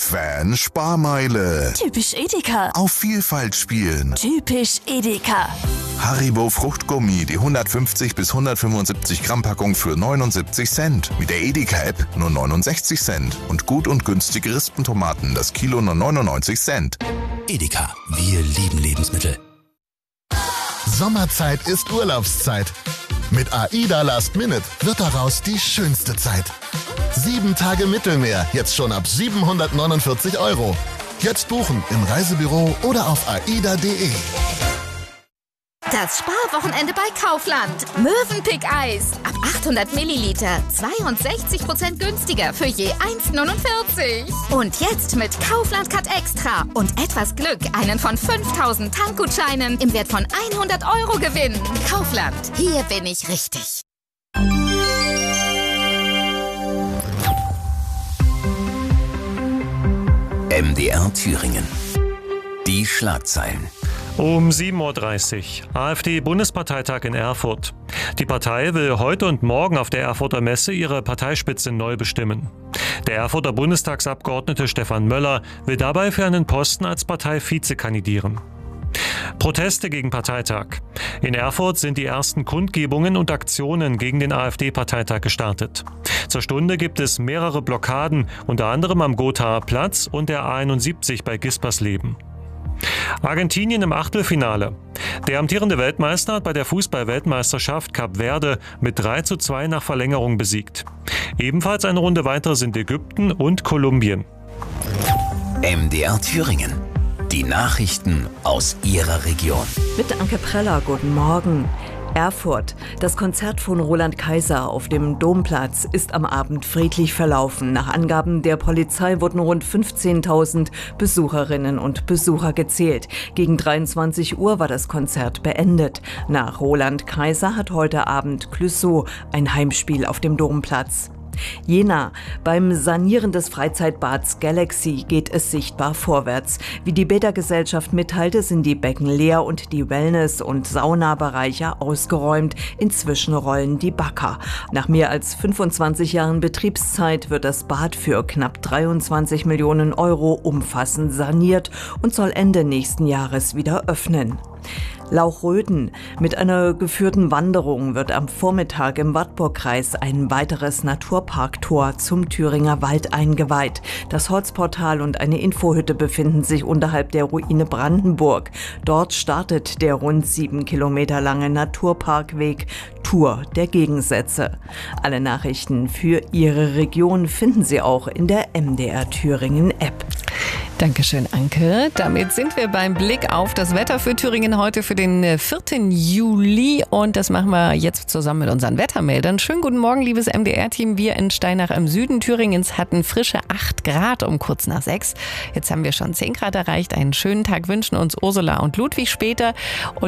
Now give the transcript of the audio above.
Fan Sparmeile. Typisch Edeka. Auf Vielfalt spielen. Typisch Edeka. Haribo Fruchtgummi, die 150 bis 175 Gramm Packung für 79 Cent. Mit der Edeka-App nur 69 Cent. Und gut und günstige Rispentomaten, das Kilo nur 99 Cent. Edeka, wir lieben Lebensmittel. Sommerzeit ist Urlaubszeit. Mit AIDA Last Minute wird daraus die schönste Zeit. 7 Tage Mittelmeer, jetzt schon ab 749 €. Jetzt buchen im Reisebüro oder auf aida.de. Das Sparwochenende bei Kaufland. Mövenpick-Eis. Ab 800 Milliliter. 62% günstiger für je 1,49. Und jetzt mit Kaufland Cut Extra. Und etwas Glück einen von 5000 Tankgutscheinen im Wert von 100 € gewinnen. Kaufland. Hier bin ich richtig. MDR Thüringen. Die Schlagzeilen. Um 7:30 Uhr, AfD-Bundesparteitag in Erfurt. Die Partei will heute und morgen auf der Erfurter Messe ihre Parteispitze neu bestimmen. Der Erfurter Bundestagsabgeordnete Stefan Möller will dabei für einen Posten als Parteivize kandidieren. Proteste gegen Parteitag. In Erfurt sind die ersten Kundgebungen und Aktionen gegen den AfD-Parteitag gestartet. Zur Stunde gibt es mehrere Blockaden, unter anderem am Gothaer Platz und der A71 bei Gispersleben. Argentinien im Achtelfinale. Der amtierende Weltmeister hat bei der Fußball-Weltmeisterschaft Kap Verde mit 3:2 nach Verlängerung besiegt. Ebenfalls eine Runde weiter sind Ägypten und Kolumbien. MDR Thüringen. Die Nachrichten aus Ihrer Region. Mit Anke Preller, guten Morgen. Erfurt. Das Konzert von Roland Kaiser auf dem Domplatz ist am Abend friedlich verlaufen. Nach Angaben der Polizei wurden rund 15.000 Besucherinnen und Besucher gezählt. Gegen 23 Uhr war das Konzert beendet. Nach Roland Kaiser hat heute Abend Clouseau ein Heimspiel auf dem Domplatz. Jena. Beim Sanieren des Freizeitbads Galaxy geht es sichtbar vorwärts. Wie die Bädergesellschaft mitteilte, sind die Becken leer und die Wellness- und Saunabereiche ausgeräumt. Inzwischen rollen die Bagger. Nach mehr als 25 Jahren Betriebszeit wird das Bad für knapp 23 Millionen € umfassend saniert und soll Ende nächsten Jahres wieder öffnen. Lauchröden. Mit einer geführten Wanderung wird am Vormittag im Wartburgkreis ein weiteres Naturparktor zum Thüringer Wald eingeweiht. Das Holzportal und eine Infohütte befinden sich unterhalb der Ruine Brandenburg. Dort startet der rund 7 Kilometer lange Naturparkweg Tour der Gegensätze. Alle Nachrichten für Ihre Region finden Sie auch in der MDR Thüringen App. Dankeschön, Anke. Damit sind wir beim Blick auf das Wetter für Thüringen heute für den 4. Juli. Und das machen wir jetzt zusammen mit unseren Wettermeldern. Schönen guten Morgen, liebes MDR-Team. Wir in Steinach im Süden Thüringens hatten frische 8 Grad um kurz nach 6. Jetzt haben wir schon 10 Grad erreicht. Einen schönen Tag wünschen uns Ursula und Ludwig später. Und